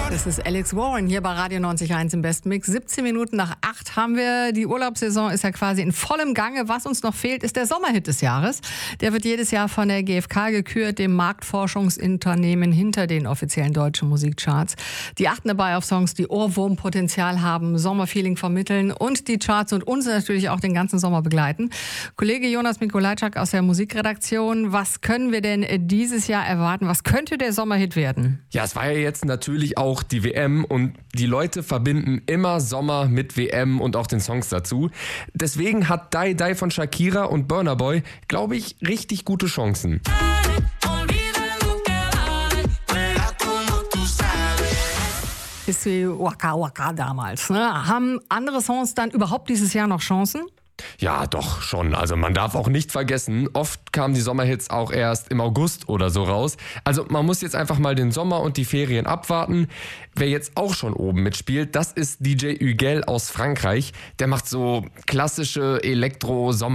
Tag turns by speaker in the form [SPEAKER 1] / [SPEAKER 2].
[SPEAKER 1] Das ist Alex Warren hier bei Radio 90.1 im Bestmix. 17 Minuten nach 8 haben wir. Die Urlaubssaison ist ja quasi in vollem Gange. Was uns noch fehlt, ist der Sommerhit des Jahres. Der wird jedes Jahr von der GfK gekürt, dem Marktforschungsunternehmen hinter den offiziellen deutschen Musikcharts. Die achten dabei auf Songs, die Ohrwurmpotenzial haben, Sommerfeeling vermitteln und die Charts und uns natürlich auch den ganzen Sommer begleiten. Kollege Jonas Mikolajczak aus der Musikredaktion, was können wir denn dieses Jahr erwarten? Was könnte der Sommerhit werden?
[SPEAKER 2] Ja, es war ja jetzt natürlich auch die WM und die Leute verbinden immer Sommer mit WM und auch den Songs dazu. Deswegen hat Die Die von Shakira und Burna Boy, glaube ich, richtig gute Chancen.
[SPEAKER 1] Ist wie Waka Waka damals. Ne? Haben andere Songs dann überhaupt dieses Jahr noch Chancen?
[SPEAKER 2] Ja, doch schon. Also man darf auch nicht vergessen, oft kamen die Sommerhits auch erst im August oder so raus. Also man muss jetzt einfach mal den Sommer und die Ferien abwarten. Wer jetzt auch schon oben mitspielt, das ist DJ Hugel aus Frankreich. Der macht so klassische Elektro-Sommer